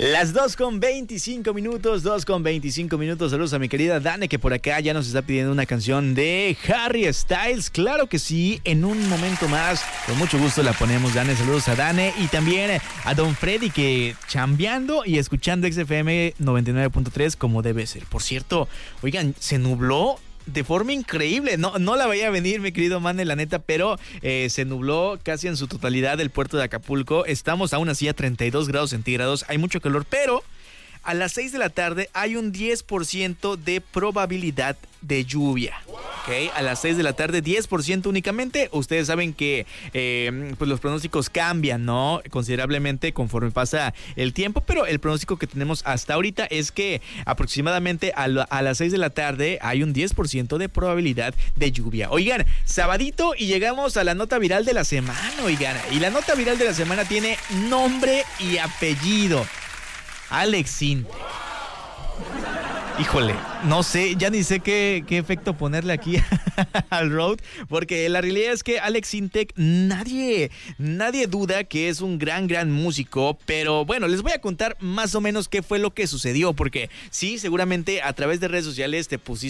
Las 2:25, 2:25. Saludos a mi querida Dane, que por acá ya nos está pidiendo una canción de Harry Styles. Claro que sí, en un momento más, con mucho gusto la ponemos, Dane. Saludos a Dane y también a Don Freddy, que chambeando y escuchando XFM 99.3 como debe ser. Por cierto, oigan, se nubló de forma increíble, no la veía venir, mi querido Mane, la neta, pero se nubló casi en su totalidad el puerto de Acapulco. Estamos aún así a 32 grados centígrados, hay mucho calor, pero a las 6 de la tarde hay un 10% de probabilidad de lluvia. ¿Ok? A las 6 de la tarde, 10% únicamente. Ustedes saben que pues los pronósticos cambian, ¿no? Considerablemente conforme pasa el tiempo, pero el pronóstico que tenemos hasta ahorita es que aproximadamente a las 6 de la tarde hay un 10% de probabilidad de lluvia. Oigan, sabadito y llegamos a la nota viral de la semana, oigan. Y la nota viral de la semana tiene nombre y apellido. Alex Sintek. Híjole, no sé, ya ni sé qué efecto ponerle aquí al road, porque la realidad es que Alex Sintek, nadie duda que es un gran músico, pero bueno, les voy a contar más o menos qué fue lo que sucedió, porque sí, seguramente a través de redes sociales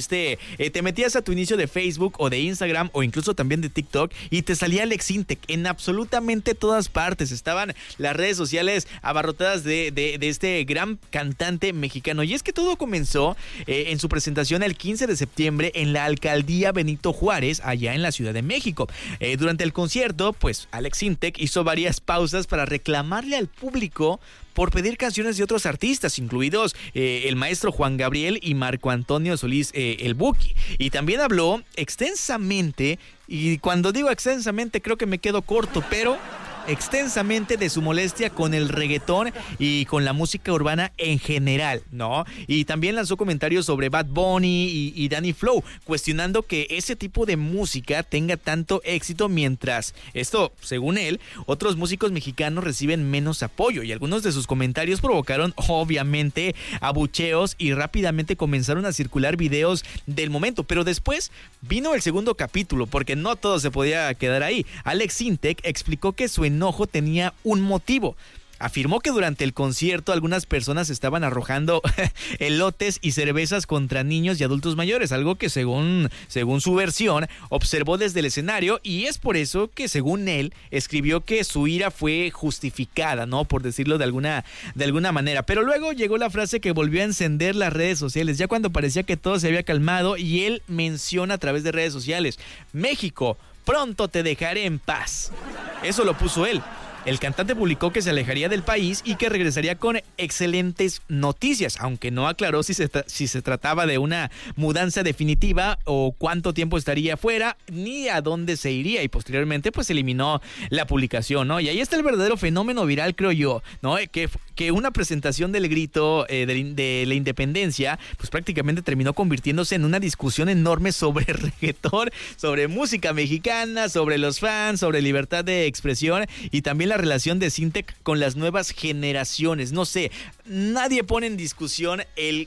te metías a tu inicio de Facebook o de Instagram o incluso también de TikTok y te salía Alex Sintek en absolutamente todas partes. Estaban las redes sociales abarrotadas de este gran cantante mexicano, y es que todo comenzó en su presentación el 15 de septiembre en la alcaldía Benito Juárez, allá en la Ciudad de México. Durante el concierto, pues Alex Sintek hizo varias pausas para reclamarle al público por pedir canciones de otros artistas, incluidos el maestro Juan Gabriel y Marco Antonio Solís, el Buki. Y también habló extensamente, y cuando digo extensamente creo que me quedo corto, pero extensamente de su molestia con el reggaetón y con la música urbana en general, ¿no? Y también lanzó comentarios sobre Bad Bunny y Danny Flow, cuestionando que ese tipo de música tenga tanto éxito mientras esto, según él, otros músicos mexicanos reciben menos apoyo, y algunos de sus comentarios provocaron obviamente abucheos y rápidamente comenzaron a circular videos del momento, pero después vino el segundo capítulo, porque no todo se podía quedar ahí. Alex Sintek explicó que su enojo tenía un motivo. Afirmó que durante el concierto algunas personas estaban arrojando elotes y cervezas contra niños y adultos mayores, algo que según su versión observó desde el escenario, y es por eso que según él escribió que su ira fue justificada, ¿no? Por decirlo de alguna manera. Pero luego llegó la frase que volvió a encender las redes sociales, ya cuando parecía que todo se había calmado, y él menciona a través de redes sociales: México, pronto te dejaré en paz. Eso lo puso él. El cantante publicó que se alejaría del país y que regresaría con excelentes noticias, aunque no aclaró si se trataba de una mudanza definitiva o cuánto tiempo estaría fuera, ni a dónde se iría, y posteriormente pues eliminó la publicación, ¿no? Y ahí está el verdadero fenómeno viral, creo yo, ¿no? Que una presentación del grito de la independencia pues prácticamente terminó convirtiéndose en una discusión enorme sobre reggaetón, sobre música mexicana, sobre los fans, sobre libertad de expresión y también la relación de Sintek con las nuevas generaciones. No sé, nadie pone en discusión el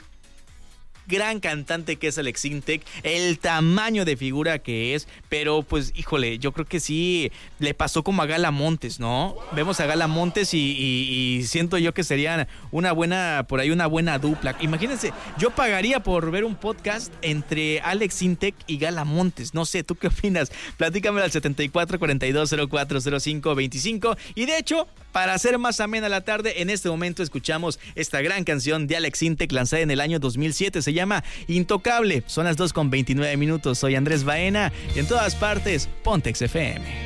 gran cantante que es Alex Sintek, el tamaño de figura que es, pero pues híjole, yo creo que sí le pasó como a Gala Montes, ¿no? Vemos a Gala Montes y siento yo que serían una buena dupla. Imagínense, yo pagaría por ver un podcast entre Alex Sintek y Gala Montes. No sé, ¿tú qué opinas? Platícame al 7442040525. Y de hecho, para hacer más amena la tarde, en este momento escuchamos esta gran canción de Alex Sintek lanzada en el año 2007. Se llama Intocable. Son las 2:29. Soy Andrés Baena y en todas partes, Ponte XFM.